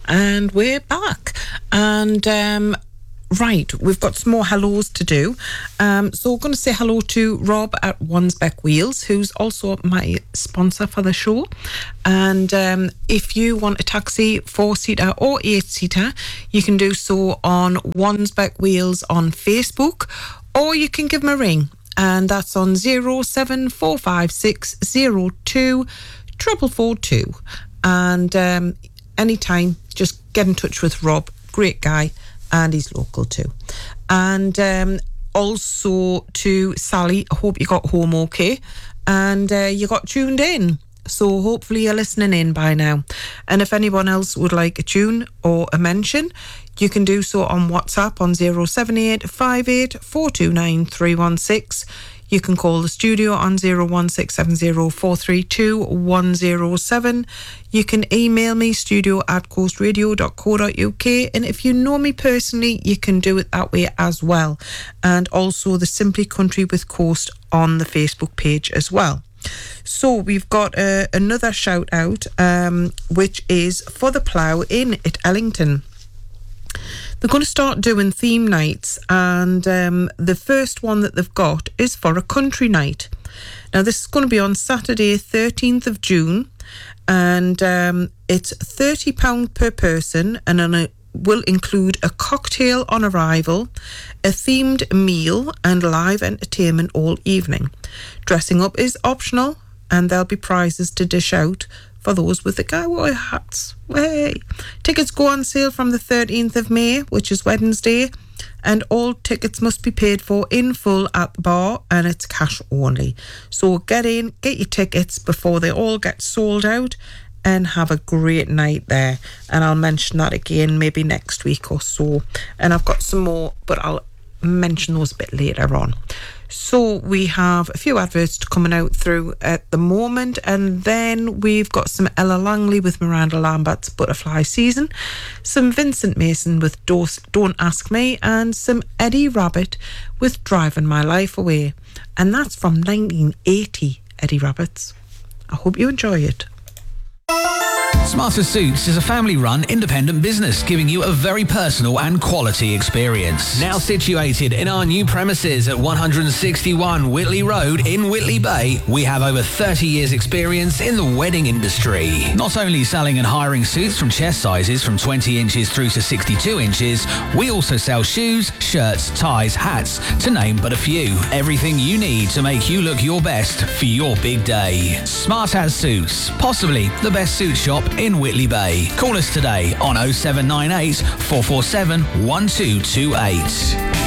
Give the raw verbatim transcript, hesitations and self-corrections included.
and we're back. And um, right, we've got some more hellos to do. Um, so we're going to say hello to Rob at Wansbeck Wheels, who's also my sponsor for the show. And um, if you want a taxi, four-seater or eight-seater, you can do so on Wansbeck Wheels on Facebook, or you can give them a ring. And that's on zero seven four five six zero two four four two. And um, anytime, just get in touch with Rob. Great guy, and he's local too. And um, also to Sally, I hope you got home okay and uh, you got tuned in. So hopefully you're listening in by now. And if anyone else would like a tune or a mention, you can do so on WhatsApp on zero seven eight five eight four two nine three one six. You can call the studio on zero one six seven zero four three two one zero seven. You can email me, studio at coastradio dot co dot uk. And if you know me personally, you can do it that way as well. And also the Simply Country with Coast on the Facebook page as well. So we've got uh, another shout out, um, which is for the Plough Inn at Ellington. They're going to start doing theme nights, and um, the first one that they've got is for a country night. Now, this is going to be on Saturday, thirteenth of June, and um, it's thirty pounds per person, and then it will include a cocktail on arrival, a themed meal, and live entertainment all evening. Dressing up is optional, and there'll be prizes to dish out for those with the cowboy hats. Hey. Tickets go on sale from the thirteenth of May, which is Wednesday, and all tickets must be paid for in full at the bar, and it's cash only. So get in, get your tickets before they all get sold out, and have a great night there. And I'll mention that again maybe next week or so. And I've got some more, but I'll mention those a bit later on. So we have a few adverts coming out through at the moment, and then we've got some Ella Langley with Miranda Lambert's Butterfly Season, some Vincent Mason with Don't Ask Me, and some Eddie Rabbit with Driving My Life Away. And that's from nineteen eighty, Eddie Rabbit's. I hope you enjoy it. Smarter Suits is a family-run independent business giving you a very personal and quality experience. Now situated in our new premises at one sixty-one Whitley Road in Whitley Bay, we have over thirty years experience in the wedding industry. Not only selling and hiring suits from chest sizes from twenty inches through to sixty-two inches, we also sell shoes, shirts, ties, hats, to name but a few. Everything you need to make you look your best for your big day. Smart Hat Suits, possibly the best suit shop in Whitley Bay. Call us today on oh seven nine eight, four four seven, one two two eight.